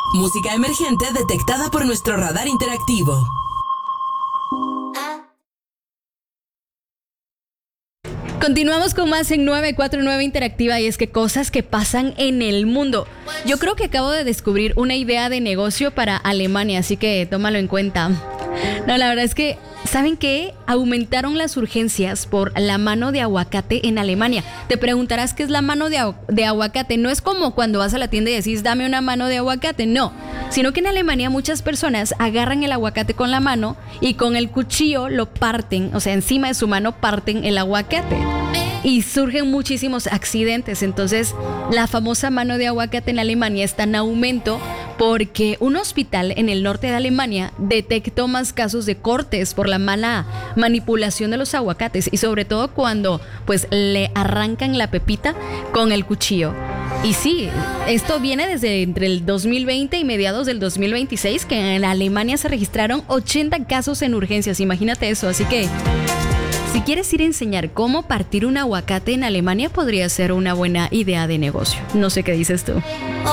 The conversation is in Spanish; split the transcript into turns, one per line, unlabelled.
Música emergente detectada por nuestro radar interactivo.
Continuamos con más en 949 Interactiva y es que cosas que pasan en el mundo. Yo creo que acabo de descubrir una idea de negocio para Alemania, así que tómalo en cuenta. No, la verdad es que, ¿saben qué? Aumentaron las urgencias por la mano de aguacate en Alemania. Te preguntarás qué es la mano de aguacate. No es como cuando vas a la tienda y decís, dame una mano de aguacate. No, sino que en Alemania muchas personas agarran el aguacate con la mano y con el cuchillo lo parten, o sea, encima de su mano parten el aguacate. Y surgen muchísimos accidentes. Entonces, la famosa mano de aguacate en Alemania está en aumento porque un hospital en el norte de Alemania detectó más casos de cortes por la mala manipulación de los aguacates y sobre todo cuando pues le arrancan la pepita con el cuchillo. Y sí, esto viene desde entre el 2020 y mediados del 2026, que en Alemania se registraron 80 casos en urgencias. Imagínate eso, así que si quieres ir a enseñar cómo partir un aguacate en Alemania, podría ser una buena idea de negocio. No sé qué dices tú.